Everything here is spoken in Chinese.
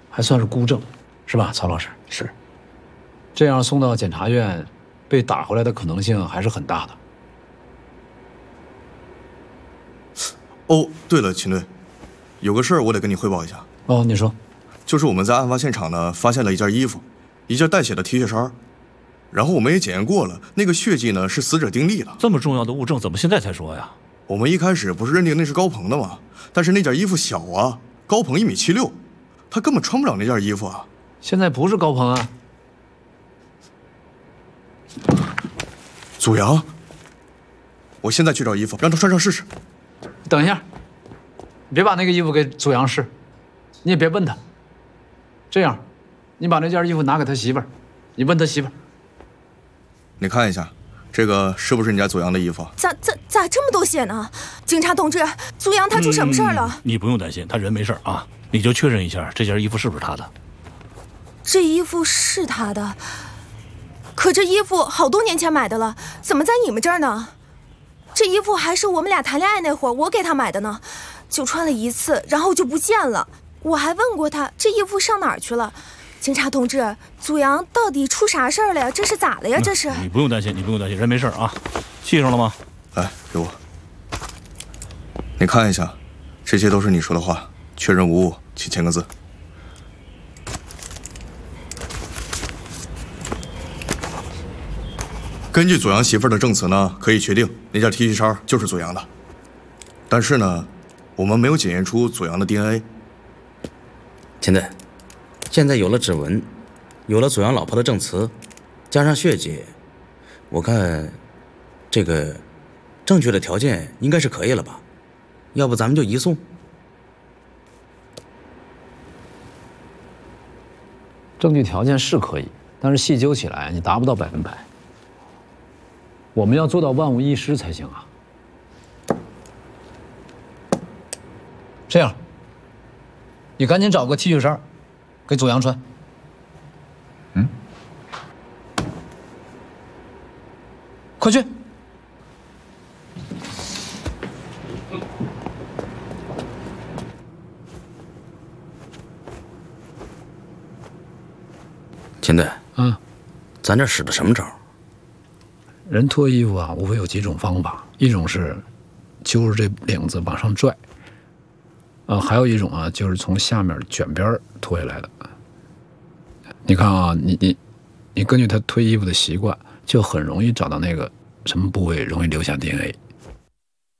还算是孤证，是吧，曹老师？ 是。 这样送到检察院，被打回来的可能性还是很大的。 哦，对了，秦队，有个事儿我得跟你汇报一下。 哦，你说。 就是我们在案发现场呢，发现了一件衣服，一件带血的 T 恤衫，然后我们也检验过了，那个血迹呢是死者丁力的。 这么重要的物证，怎么现在才说呀？ 我们一开始不是认定那是高鹏的吗？但是那件衣服小啊，高鹏1.76米，他根本穿不了那件衣服啊。 现在不是高鹏啊， 祖阳。我现在去找衣服，让他穿上试试。 等一下，你别把那个衣服给祖阳试，你也别问他。这样，你把那件衣服拿给他媳妇儿，你问他媳妇儿。 你看一下，这个是不是你家祖阳的衣服？ 咋这么多血呢？警察同志，祖阳他出什么事儿了？ 你不用担心，他人没事啊。你就确认一下这件衣服是不是他的。 这衣服是他的，可这衣服好多年前买的了，怎么在你们这儿呢？这衣服还是我们俩谈恋爱那会儿我给他买的呢，就穿了一次，然后就不见了。我还问过他这衣服上哪儿去了。警察同志，祖阳到底出啥事儿了呀？这是咋了呀？这是。 你不用担心，你不用担心，人没事啊。系上了吗？ 来，给我。你看一下，这些都是你说的话，确认无误，请签个字。根据祖阳媳妇儿的证词呢，可以确定那件 T 恤衫就是祖阳的。但是呢，我们没有检验出祖阳的 DNA。 秦队，现在有了指纹，有了祖阳老婆的证词，加上血迹，我看这个正确的条件应该是可以了吧？要不咱们就移送。 证据条件是可以，但是细究起来，你达不到100%。我们要做到万无一失才行啊。这样，你赶紧找个 T 恤衫，给祖阳穿。快去！ 秦队，咱这使的什么招？ 人脱衣服啊，无非有几种方法，一种是揪着这领子往上拽，还有一种啊，就是从下面卷边脱下来的。你看啊，你根据他脱衣服的习惯，就很容易找到那个什么部位容易留下 DNA。